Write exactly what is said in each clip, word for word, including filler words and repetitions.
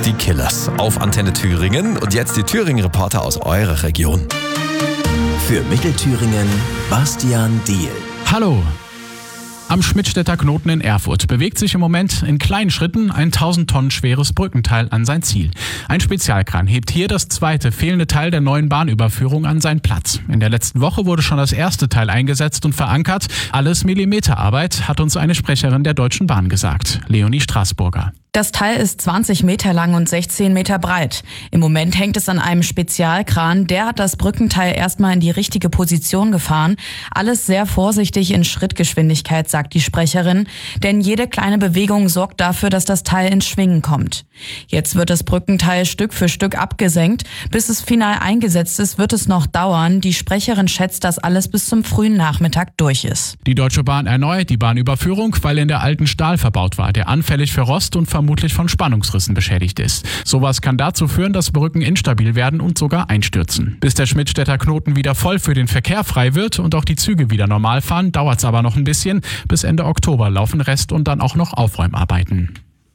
die Killers auf Antenne Thüringen. Und jetzt die Thüringen-Reporter aus eurer Region. Für Mittelthüringen, Bastian Diehl. Hallo! Am Schmidtstädter Knoten in Erfurt bewegt sich im Moment in kleinen Schritten ein tausend Tonnen schweres Brückenteil an sein Ziel. Ein Spezialkran hebt hier das zweite fehlende Teil der neuen Bahnüberführung an seinen Platz. In der letzten Woche wurde schon das erste Teil eingesetzt und verankert. Alles Millimeterarbeit, hat uns eine Sprecherin der Deutschen Bahn gesagt, Leonie Straßburger. Das Teil ist zwanzig Meter lang und sechzehn Meter breit. Im Moment hängt es an einem Spezialkran. Der hat das Brückenteil erstmal in die richtige Position gefahren. Alles sehr vorsichtig in Schrittgeschwindigkeit, sagt die Sprecherin. Denn jede kleine Bewegung sorgt dafür, dass das Teil ins Schwingen kommt. Jetzt wird das Brückenteil Stück für Stück abgesenkt. Bis es final eingesetzt ist, wird es noch dauern. Die Sprecherin schätzt, dass alles bis zum frühen Nachmittag durch ist. Die Deutsche Bahn erneuert die Bahnüberführung, weil in der alten Stahl verbaut war, der anfällig für Rost und vermutlich von Spannungsrissen beschädigt ist. Sowas kann dazu führen, dass Brücken instabil werden und sogar einstürzen. Bis der Schmidtstädter Knoten wieder voll für den Verkehr frei wird und auch die Züge wieder normal fahren, dauert es aber noch ein bisschen. Bis Ende Oktober laufen Rest- und dann auch noch Aufräumarbeiten.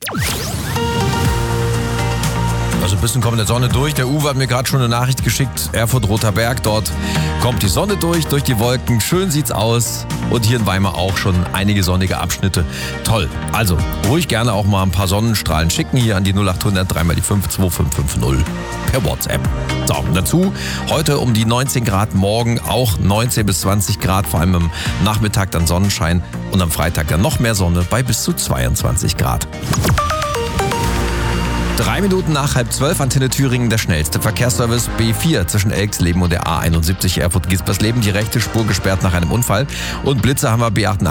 Also ein bisschen kommt der Sonne durch. Der Uwe hat mir gerade schon eine Nachricht geschickt. Erfurt-Roter Berg, dort kommt die Sonne durch, durch die Wolken. Schön sieht's aus. Und hier in Weimar auch schon einige sonnige Abschnitte. Toll. Also ruhig gerne auch mal ein paar Sonnenstrahlen schicken hier an die null acht hundert drei mal die fünf zwei fünf fünf null per WhatsApp. So, und dazu heute um die neunzehn Grad, morgen auch neunzehn bis zwanzig Grad, vor allem am Nachmittag dann Sonnenschein und am Freitag dann noch mehr Sonne bei bis zu zweiundzwanzig Grad. Drei Minuten nach halb zwölf, Antenne Thüringen, der schnellste Verkehrsservice B vier zwischen Elksleben und der A einundsiebzig Erfurt-Giespersleben. Die rechte Spur gesperrt nach einem Unfall. Und Blitze haben wir B acht